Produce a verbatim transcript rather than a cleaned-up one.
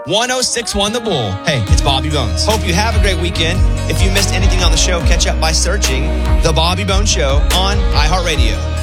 one oh six one The Bull. Hey, it's Bobby Bones. Hope you have a great weekend. If you missed anything on the show, catch up by searching The Bobby Bones Show on iHeartRadio.